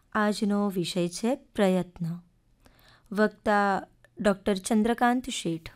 આજનો વિષય છે પ્રયત્ન. વક્તા ડૉક્ટર ચંદ્રકાંત શેઠ.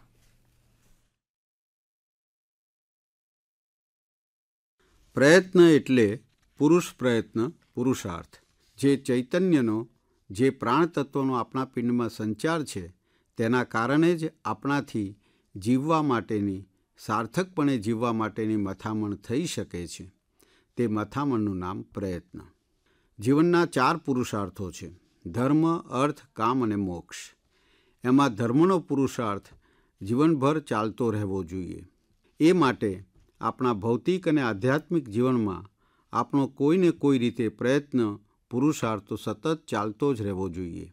પ્રયત્ન એટલે પુરુષ પ્રયત્ન, પુરુષાર્થ. જે ચૈતન્યનો, જે પ્રાણતત્વનો આપણા પિંડમાં સંચાર છે, તેના કારણે જ આપણાથી જીવવા માટેની, સાર્થકપણે જીવવા માટેની મથામણ થઈ શકે છે. તે મથામણનું નામ પ્રયત્ન. જીવનના 4 પુરુષાર્થો છે: ધર્મ, અર્થ, કામ અને મોક્ષ. એમાં ધર્મનો પુરુષાર્થ જીવનભર ચાલતો રહેવો જોઈએ. એ માટે આપણા ભૌતિક અને આધ્યાત્મિક જીવનમાં આપણો કોઈને કોઈ રીતે પ્રયત્ન, પુરુષાર્થ તો સતત ચાલતો જ રહેવો જોઈએ.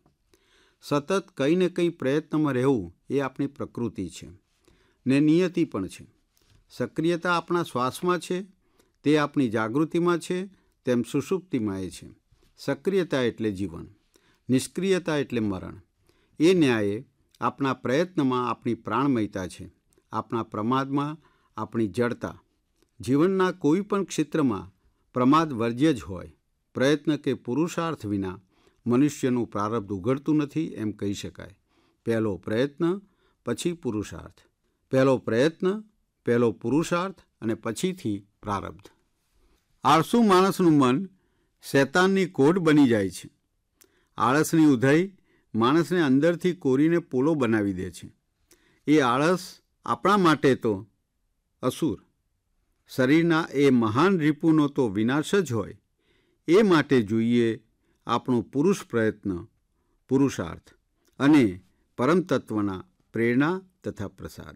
સતત કંઈ ને કંઈ પ્રયત્નમાં રહેવું એ આપણી પ્રકૃતિ છે ને નિયતિ પણ છે. સક્રિયતા આપણા શ્વાસમાં છે, તે આપણી જાગૃતિમાં છે, તેમ સુષુપ્તિમાં એ છે. સક્રિયતા એટલે જીવન, નિષ્ક્રિયતા એટલે મરણ. એ ન્યાયે આપણા પ્રયત્નમાં આપણી પ્રાણમયતા છે, આપણા પ્રમાદમાં આપણી જડતા. જીવનના કોઈ પણ ક્ષેત્રમાં પ્રમાદ વર્જ્ય જ હોય. પ્રયત્ન કે પુરુષાર્થ વિના મનુષ્યનું પ્રારબ્ધ ઉઘડતું નથી એમ કહી શકાય. પહેલો પ્રયત્ન, પછી પુરુષાર્થ. પહેલો પ્રયત્ન, પહેલો પુરુષાર્થ અને પછીથી પ્રારબ્ધ. આળસુ માણસનું મન શૈતાનની કોઢ બની જાય છે. આળસની ઉધઈ માણસને અંદરથી કોરીને પોલો બનાવી દે છે. એ આળસ આપણા માટે તો અસુર, શરીરના એ મહાન રિપુનો તો વિનાશ જ હોય. એ માટે જોઈએ આપણો પુરુષ પ્રયત્ન, પુરુષાર્થ અને પરમતત્વના પ્રેરણા તથા પ્રસાદ.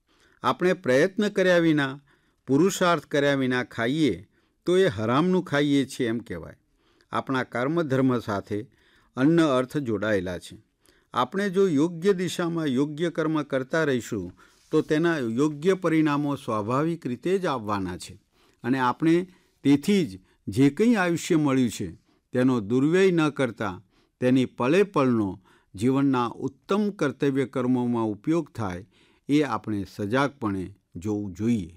આપણે પ્રયત્ન કર્યા વિના, પુરુષાર્થ કર્યા વિના ખાઈએ તો એ હરામનું ખાઈએ છીએ એમ કહેવાય. આપણા કર્મધર્મ સાથે અન્ન અર્થ જોડાયેલા છે. આપણે જો યોગ્ય દિશામાં યોગ્ય કર્મ કરતા રહીશું તો તેના યોગ્ય પરિણામો સ્વાભાવિક રીતે જ આવવાના છે. અને આપણે તેથી જ જે કંઈ આયુષ્ય મળ્યું છે તેનો દુર્વ્યય ન કરતા તેની પલે પળનો જીવનના ઉત્તમ કર્તવ્ય કર્મોમાં ઉપયોગ થાય એ આપણે સજાગપણે જોવું જોઈએ.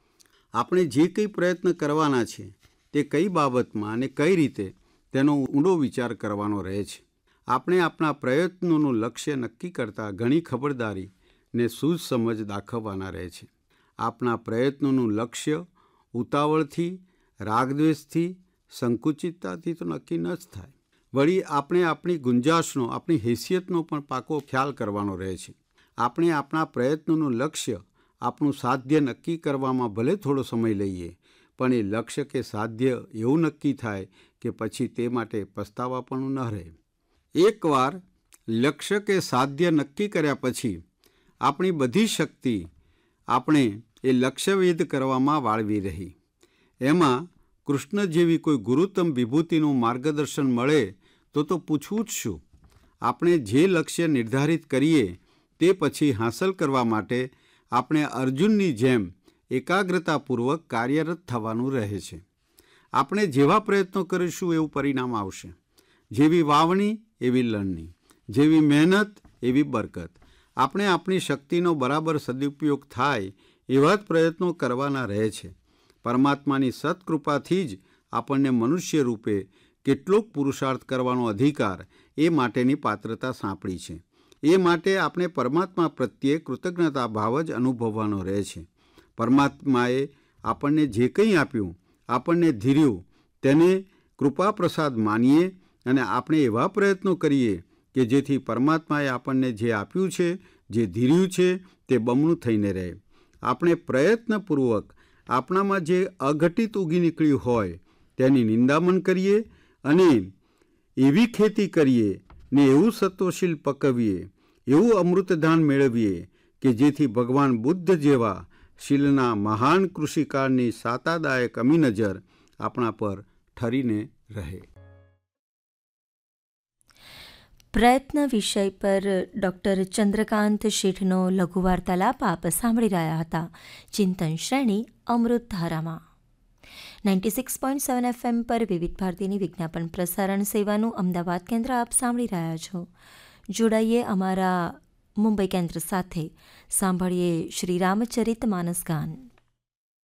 આપણે જે કંઈ પ્રયત્ન કરવાના છે તે કઈ બાબતમાં અને કઈ રીતે, તેનો ઊંડો વિચાર કરવાનો રહે છે. આપણે આપણા પ્રયત્નોનું લક્ષ્ય નક્કી કરતાં ઘણી ખબરદારી ને સૂઝ સમજ દાખવવાના રહે છે. આપણા પ્રયત્નોનું લક્ષ્ય ઉતાવળથી, રાગદ્વેષથી, સંકુચિતતાથી તો નક્કી ન જ થાય. વળી આપણે આપણી ગુંજાશનો, આપણી હેસિયતનો પણ પાકો ખ્યાલ કરવાનો રહે છે. આપણે આપણા પ્રયત્નોનું લક્ષ્ય, આપણું સાધ્ય નક્કી કરવામાં ભલે થોડો સમય લઈએ, પણ એ લક્ષ્ય કે સાધ્ય એવું નક્કી થાય કે પછી તે માટે પસ્તાવા પણ ન રહે. એકવાર લક્ષ્ય કે સાધ્ય નક્કી કર્યા પછી આપણી બધી શક્તિ આપણે એ લક્ષ્યવેધ કરવામાં વાળવી રહી. એમાં કૃષ્ણ જેવી કોઈ ગુરુત્તમ વિભૂતિનું માર્ગદર્શન મળે તો પૂછવું જ શું. આપણે જે લક્ષ્ય નિર્ધારિત કરીએ તે પછી હાંસલ કરવા માટે આપણે અર્જુનની જેમ એકાગ્રતાપૂર્વક કાર્યરત થવાનું રહે છે. આપણે જેવા પ્રયત્નો કરીશું એવું પરિણામ આવશે. જેવી વાવણી એવી લણણી, જેવી મહેનત એવી બરકત. આપણે આપણી શક્તિનો બરાબર સદુપયોગ થાય એવા જ પ્રયત્નો કરવાના રહે છે. પરમાત્માની સત્કૃપાથી જ આપણને મનુષ્ય રૂપે કેટલોક પુરુષાર્થ કરવાનો અધિકાર, એ માટેની પાત્રતા સાંપડી છે. એ માટે આપણે પરમાત્મા પ્રત્યે કૃતજ્ઞતા ભાવ જ અનુભવવાનો રહે છે. પરમાત્માએ આપણને જે કંઈ આપ્યું, આપણને ધીર્યું, તેને કૃપા પ્રસાદ માનીએ અને આપણે એવા પ્રયત્નો કરીએ કે જેથી પરમાત્માએ આપણને જે આપ્યું છે, જે ધીર્યું છે, તે બમણું થઈને રહે. આપણે પ્રયત્નપૂર્વક આપણામાં જે અઘટિત ઉગી નીકળ્યું હોય તેની નિંદામન કરીએ અને એવી ખેતી કરીએ ને એવું સત્વશીલ પકવીએ, એવું અમૃતદાન મેળવીએ કે જેથી ભગવાન બુદ્ધ જેવા શીલના મહાન કૃષિકાળની સાતાદાયક અમી નજર આપણા પર ઠરીને રહે. પ્રયત્ન વિષય પર ડૉક્ટર ચંદ્રકાંત શેઠનો લઘુ વાર્તાલાપ આપ સાંભળી રહ્યા હતા. ચિંતન શ્રેણી અમૃતધારામાં 96.7 FM પર વિવિધ ભારતીની વિજ્ઞાપન પ્રસારણ સેવાનું અમદાવાદ કેન્દ્ર આપ સાંભળી રહ્યા છો. જોડાઈએ અમારા મુંબઈ કેન્દ્ર સાથે. સાંભળીએ શ્રી રામચરિત માનસ ગાન.